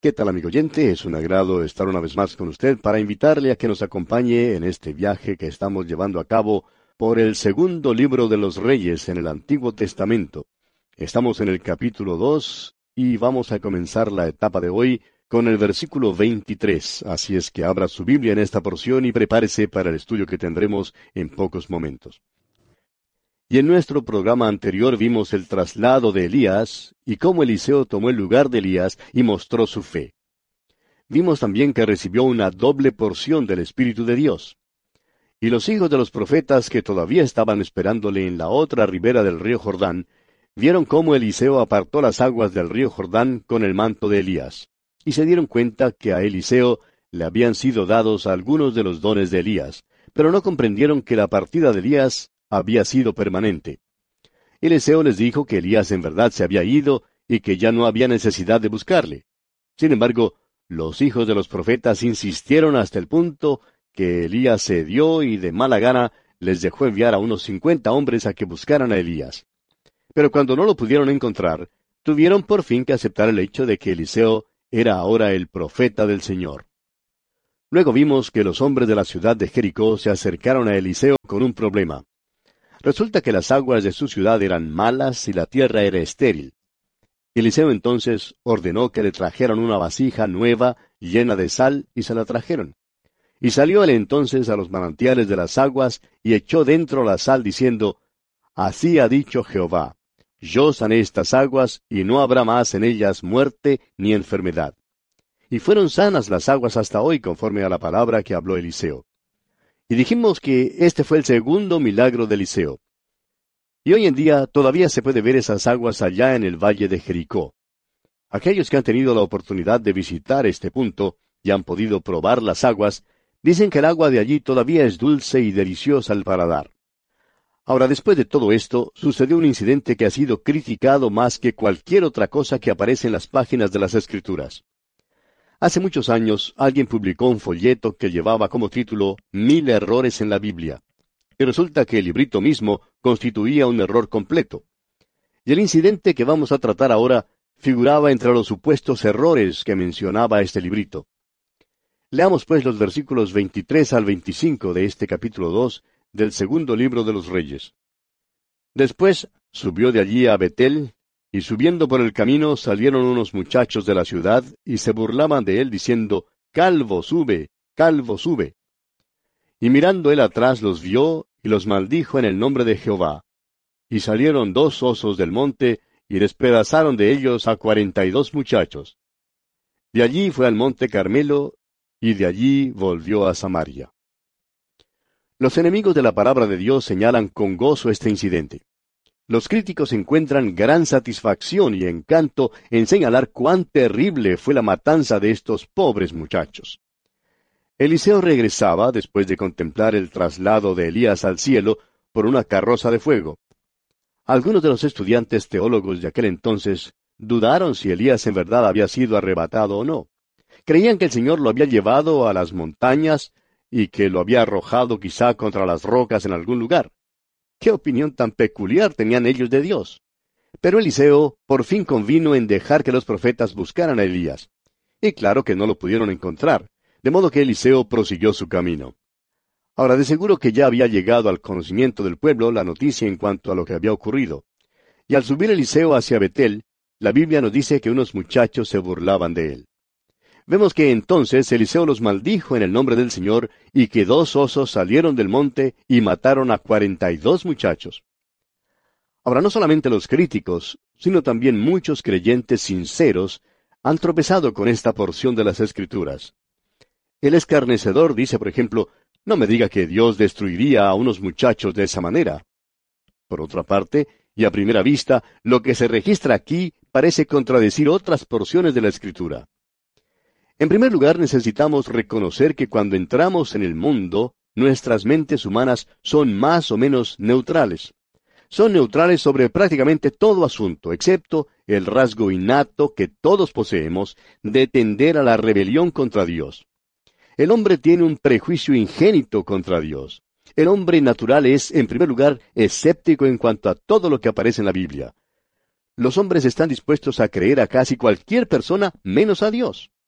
¿Qué tal, amigo oyente? Es un agrado estar una vez más con usted para invitarle a que nos acompañe en este viaje que estamos llevando a cabo por el segundo libro de los Reyes en el Antiguo Testamento. Estamos en el capítulo 2 y vamos a comenzar la etapa de hoy con el versículo 23. Así es que abra su Biblia en esta porción y prepárese para el estudio que tendremos en pocos momentos. Y en nuestro programa anterior vimos el traslado de Elías y cómo Eliseo tomó el lugar de Elías y mostró su fe. Vimos también que recibió una doble porción del Espíritu de Dios. Y los hijos de los profetas que todavía estaban esperándole en la otra ribera del río Jordán, vieron cómo Eliseo apartó las aguas del río Jordán con el manto de Elías. Y se dieron cuenta que a Eliseo le habían sido dados algunos de los dones de Elías, pero no comprendieron que la partida de Elías había sido permanente. Eliseo les dijo que Elías en verdad se había ido y que ya no había necesidad de buscarle. Sin embargo, los hijos de los profetas insistieron hasta el punto que Elías cedió y de mala gana les dejó enviar a unos 50 hombres a que buscaran a Elías. Pero cuando no lo pudieron encontrar, tuvieron por fin que aceptar el hecho de que Eliseo era ahora el profeta del Señor. Luego vimos que los hombres de la ciudad de Jericó se acercaron a Eliseo con un problema. Resulta que las aguas de su ciudad eran malas y la tierra era estéril. Eliseo entonces ordenó que le trajeran una vasija nueva llena de sal y se la trajeron. Y salió él entonces a los manantiales de las aguas y echó dentro la sal diciendo, «Así ha dicho Jehová, yo sané estas aguas y no habrá más en ellas muerte ni enfermedad». Y fueron sanas las aguas hasta hoy conforme a la palabra que habló Eliseo. Y dijimos que este fue el segundo milagro de Eliseo. Y hoy en día todavía se puede ver esas aguas allá en el valle de Jericó. Aquellos que han tenido la oportunidad de visitar este punto y han podido probar las aguas, dicen que el agua de allí todavía es dulce y deliciosa al paladar. Ahora, después de todo esto, sucedió un incidente que ha sido criticado más que cualquier otra cosa que aparece en las páginas de las Escrituras. Hace muchos años, alguien publicó un folleto que llevaba como título 1000 errores en la Biblia. Y resulta que el librito mismo constituía un error completo. Y el incidente que vamos a tratar ahora figuraba entre los supuestos errores que mencionaba este librito. Leamos pues los versículos 23 al 25 de este capítulo 2 del segundo libro de los Reyes. Después subió de allí a Betel, y subiendo por el camino salieron unos muchachos de la ciudad, y se burlaban de él, diciendo, «Calvo, sube, calvo, sube». Y mirando él atrás los vio, y los maldijo en el nombre de Jehová. Y salieron 2 osos del monte, y despedazaron de ellos a 42 muchachos. De allí fue al monte Carmelo, y de allí volvió a Samaria. Los enemigos de la palabra de Dios señalan con gozo este incidente. Los críticos encuentran gran satisfacción y encanto en señalar cuán terrible fue la matanza de estos pobres muchachos. Eliseo regresaba, después de contemplar el traslado de Elías al cielo, por una carroza de fuego. Algunos de los estudiantes teólogos de aquel entonces dudaron si Elías en verdad había sido arrebatado o no. Creían que el Señor lo había llevado a las montañas y que lo había arrojado quizá contra las rocas en algún lugar. ¡Qué opinión tan peculiar tenían ellos de Dios! Pero Eliseo por fin convino en dejar que los profetas buscaran a Elías. Y claro que no lo pudieron encontrar, de modo que Eliseo prosiguió su camino. Ahora, de seguro que ya había llegado al conocimiento del pueblo la noticia en cuanto a lo que había ocurrido. Y al subir Eliseo hacia Betel, la Biblia nos dice que unos muchachos se burlaban de él. Vemos que entonces Eliseo los maldijo en el nombre del Señor, y que 2 osos salieron del monte y mataron a 42 muchachos. Ahora, no solamente los críticos, sino también muchos creyentes sinceros han tropezado con esta porción de las Escrituras. El escarnecedor dice, por ejemplo, «No me diga que Dios destruiría a unos muchachos de esa manera». Por otra parte, y a primera vista, lo que se registra aquí parece contradecir otras porciones de la Escritura. En primer lugar, necesitamos reconocer que cuando entramos en el mundo, nuestras mentes humanas son más o menos neutrales. Son neutrales sobre prácticamente todo asunto, excepto el rasgo innato que todos poseemos de tender a la rebelión contra Dios. El hombre tiene un prejuicio ingénito contra Dios. El hombre natural es, en primer lugar, escéptico en cuanto a todo lo que aparece en la Biblia. Los hombres están dispuestos a creer a casi cualquier persona menos a Dios.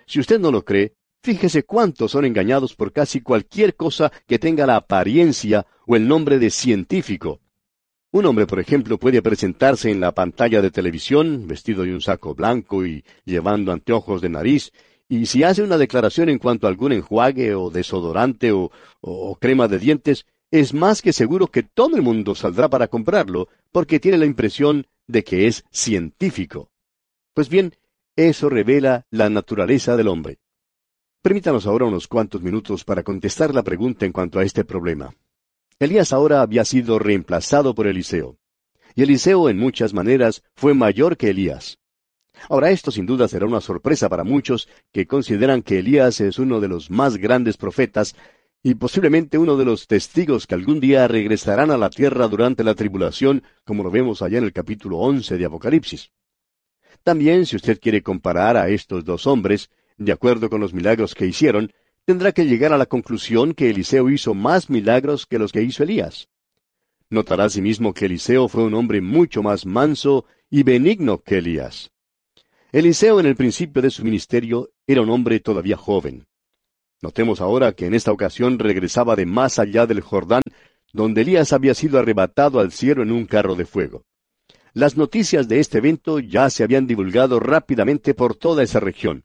Si usted no lo cree, fíjese cuántos son engañados por casi cualquier cosa que tenga la apariencia o el nombre de científico. Un hombre, por ejemplo, puede presentarse en la pantalla de televisión, vestido de un saco blanco y llevando anteojos de nariz, y si hace una declaración en cuanto a algún enjuague o desodorante o crema de dientes, es más que seguro que todo el mundo saldrá para comprarlo, porque tiene la impresión de que es científico. Pues bien, eso revela la naturaleza del hombre. Permítanos ahora unos cuantos minutos para contestar la pregunta en cuanto a este problema. Elías ahora había sido reemplazado por Eliseo. Y Eliseo en muchas maneras fue mayor que Elías. Ahora esto sin duda será una sorpresa para muchos que consideran que Elías es uno de los más grandes profetas y posiblemente uno de los testigos que algún día regresarán a la tierra durante la tribulación, como lo vemos allá en el capítulo 11 de Apocalipsis. También, si usted quiere comparar a estos dos hombres, de acuerdo con los milagros que hicieron, tendrá que llegar a la conclusión que Eliseo hizo más milagros que los que hizo Elías. Notará asimismo que Eliseo fue un hombre mucho más manso y benigno que Elías. Eliseo en el principio de su ministerio era un hombre todavía joven. Notemos ahora que en esta ocasión regresaba de más allá del Jordán, donde Elías había sido arrebatado al cielo en un carro de fuego. Las noticias de este evento ya se habían divulgado rápidamente por toda esa región.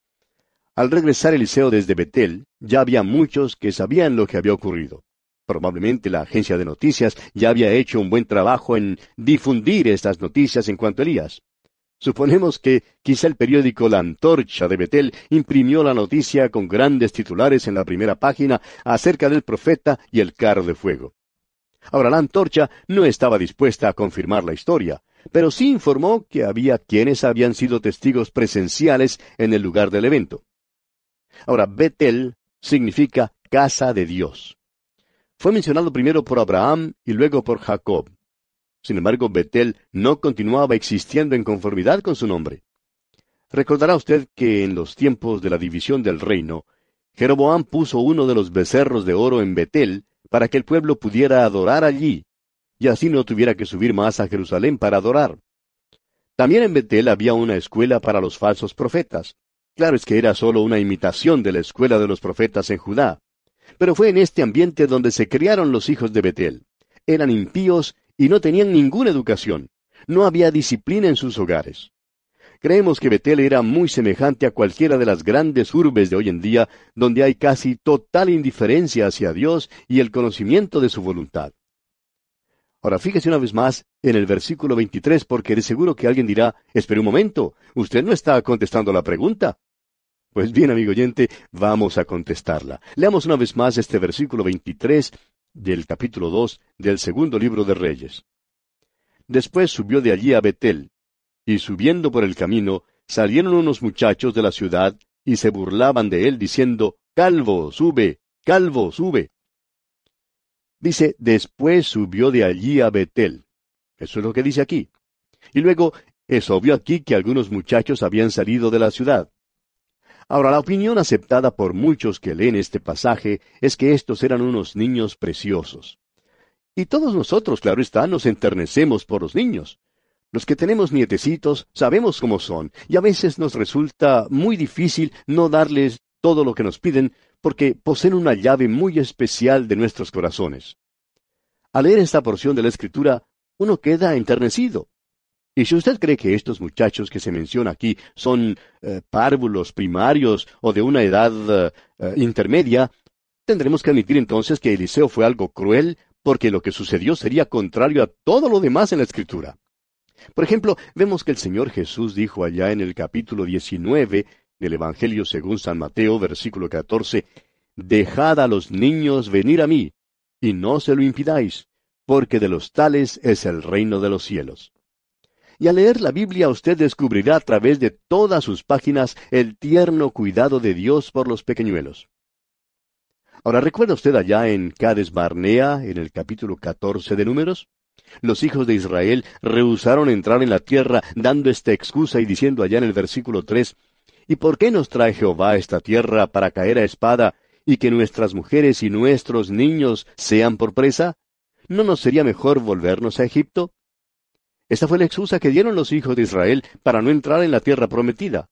Al regresar Eliseo desde Betel, ya había muchos que sabían lo que había ocurrido. Probablemente la agencia de noticias ya había hecho un buen trabajo en difundir estas noticias en cuanto a Elías. Suponemos que quizá el periódico La Antorcha de Betel imprimió la noticia con grandes titulares en la primera página acerca del profeta y el carro de fuego. Ahora, la Antorcha no estaba dispuesta a confirmar la historia, pero sí informó que había quienes habían sido testigos presenciales en el lugar del evento. Ahora, Betel significa casa de Dios. Fue mencionado primero por Abraham y luego por Jacob. Sin embargo, Betel no continuaba existiendo en conformidad con su nombre. Recordará usted que en los tiempos de la división del reino, Jeroboam puso uno de los becerros de oro en Betel para que el pueblo pudiera adorar allí, y así no tuviera que subir más a Jerusalén para adorar. También en Betel había una escuela para los falsos profetas. Claro es que era solo una imitación de la escuela de los profetas en Judá. Pero fue en este ambiente donde se criaron los hijos de Betel. Eran impíos y no tenían ninguna educación. No había disciplina en sus hogares. Creemos que Betel era muy semejante a cualquiera de las grandes urbes de hoy en día, donde hay casi total indiferencia hacia Dios y el conocimiento de su voluntad. Ahora fíjese una vez más en el versículo 23, porque de seguro que alguien dirá, espere un momento, usted no está contestando la pregunta. Pues bien, amigo oyente, vamos a contestarla. Leamos una vez más este versículo 23 del capítulo 2 del segundo libro de Reyes. Después subió de allí a Betel, y subiendo por el camino, salieron unos muchachos de la ciudad, y se burlaban de él, diciendo, Calvo, sube, calvo, sube. Dice, después subió de allí a Betel. Eso es lo que dice aquí. Y luego, es obvio aquí que algunos muchachos habían salido de la ciudad. Ahora, la opinión aceptada por muchos que leen este pasaje es que estos eran unos niños preciosos. Y todos nosotros, claro está, nos enternecemos por los niños. Los que tenemos nietecitos sabemos cómo son, y a veces nos resulta muy difícil no darles todo lo que nos piden, porque poseen una llave muy especial de nuestros corazones. Al leer esta porción de la Escritura, uno queda enternecido. Y si usted cree que estos muchachos que se menciona aquí son párvulos primarios o de una edad intermedia, tendremos que admitir entonces que Eliseo fue algo cruel, porque lo que sucedió sería contrario a todo lo demás en la Escritura. Por ejemplo, vemos que el Señor Jesús dijo allá en el capítulo 19 del Evangelio según San Mateo, versículo 14, «Dejad a los niños venir a mí, y no se lo impidáis, porque de los tales es el reino de los cielos». Y al leer la Biblia usted descubrirá a través de todas sus páginas el tierno cuidado de Dios por los pequeñuelos. Ahora, ¿recuerda usted allá en Cades Barnea, en el capítulo 14 de Números? Los hijos de Israel rehusaron entrar en la tierra, dando esta excusa y diciendo allá en el versículo 3, «¿Y por qué nos trae Jehová a esta tierra para caer a espada, y que nuestras mujeres y nuestros niños sean por presa? ¿No nos sería mejor volvernos a Egipto?» Esta fue la excusa que dieron los hijos de Israel para no entrar en la tierra prometida.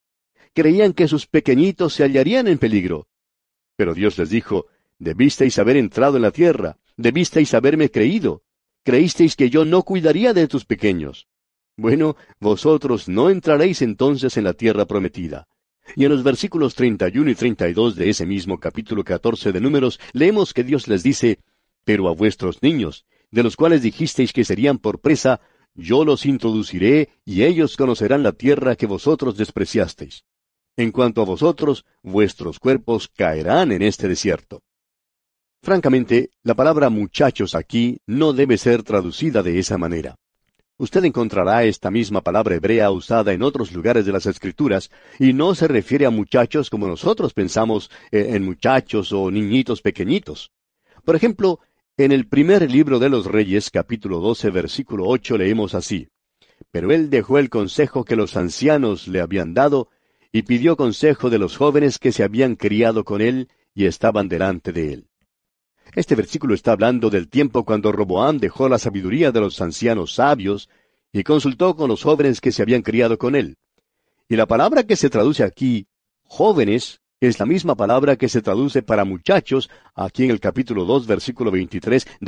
creían que sus pequeñitos se hallarían en peligro. Pero Dios les dijo, debisteis haber entrado en la tierra, debisteis haberme creído, creísteis que yo no cuidaría de tus pequeños. Bueno, vosotros no entraréis entonces en la tierra prometida. Y en los versículos 31 y 32 de ese mismo capítulo 14 de Números, leemos que Dios les dice, pero a vuestros niños, de los cuales dijisteis que serían por presa, yo los introduciré, y ellos conocerán la tierra que vosotros despreciasteis. En cuanto a vosotros, vuestros cuerpos caerán en este desierto. Francamente, la palabra muchachos aquí no debe ser traducida de esa manera. Usted encontrará esta misma palabra hebrea usada en otros lugares de las Escrituras, y no se refiere a muchachos como nosotros pensamos en muchachos o niñitos pequeñitos. Por ejemplo, en el primer libro de los Reyes, capítulo 12, versículo 8, leemos así: Pero él dejó el consejo que los ancianos le habían dado, y pidió consejo de los jóvenes que se habían criado con él y estaban delante de él. Este versículo está hablando del tiempo cuando Roboam dejó la sabiduría de los ancianos sabios y consultó con los jóvenes que se habían criado con él. Y la palabra que se traduce aquí, jóvenes, es la misma palabra que se traduce para muchachos, aquí en el capítulo 2, versículo 23